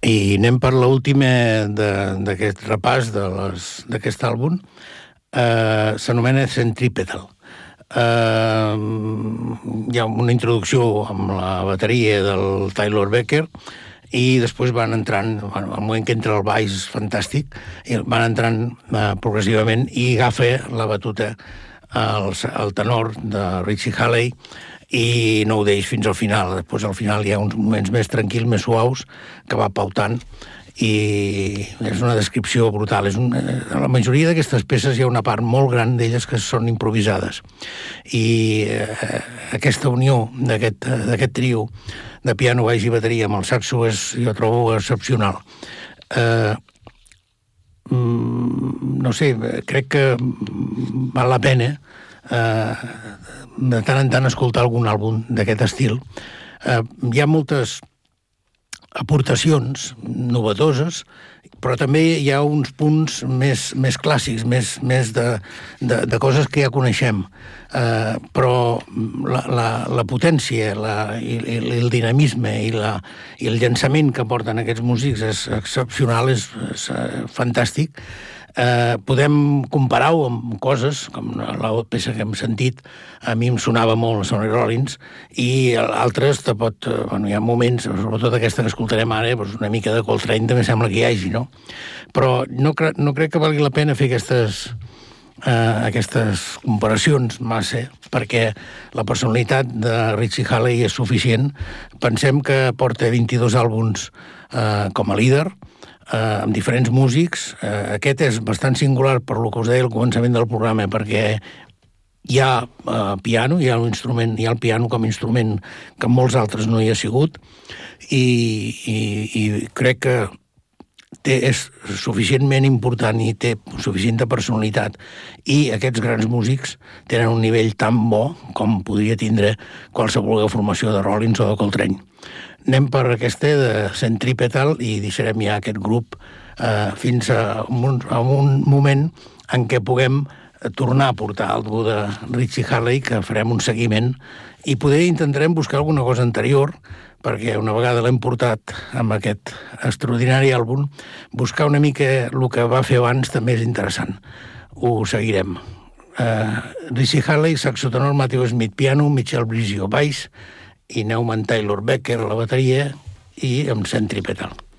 I anem per l'última d'aquest repàs d'aquest àlbum. S'anomena Centripetal. Hi ha una introducció amb la bateria del Tyler Becker i després van entrant, al moment que entra el baix és fantàstic, i van entrant progressivament i agafa la batuta el tenor de Richie Halley i no ho deix fins al final. Després al final hi ha uns moments més tranquils, més suaus, que va pautant, i és una descripció brutal. A la majoria d'aquestes peces hi ha una part molt gran d'elles que són improvisades. I aquesta unió d'aquest trio de piano, baix i bateria amb el saxo jo trobo excepcional. No sé, crec que val la pena de tant en tant escoltar algun àlbum d'aquest estil. Hi ha moltes aportacions novedoses, però també hi ha uns punts més clàssics, més de coses que ja coneixem. Però la potència i el dinamisme i el llançament que porten aquests músics és excepcional, és fantàstic. Podem comparar-ho amb coses, com la peça que hem sentit, a mi em sonava molt a Sonny Rollins, i altres hi ha moments, sobretot aquesta que escoltarem ara, una mica de Coltrane també sembla que hi hagi, no? Però no crec que valgui la pena fer aquestes comparacions massa, perquè la personalitat de Richie Halley és suficient. Pensem que porta 22 àlbums com a líder, amb diferents músics. Aquest és bastant singular per lo que us deia al començament del programa, perquè hi ha piano, hi ha el piano com a instrument que en molts altres no hi ha sigut, i crec que és suficientment important i té suficient personalitat, i aquests grans músics tenen un nivell tan bo com podria tindre qualsevol formació de Rollins o de Coltrane. Anem per aquesta de Centripetal i deixarem ja aquest grup fins a un moment en què puguem tornar a portar algú de Richie Halley, que farem un seguiment, i poder intentarem buscar alguna cosa anterior, perquè una vegada l'hem portat amb aquest extraordinari àlbum, buscar una mica el que va fer abans també és interessant. Ho seguirem. Richie Halley, saxo tenor, Matthew Smith, piano, Michel Brizio, baix, i Neumann Taylor Becker a la bateria, i amb Centripetal.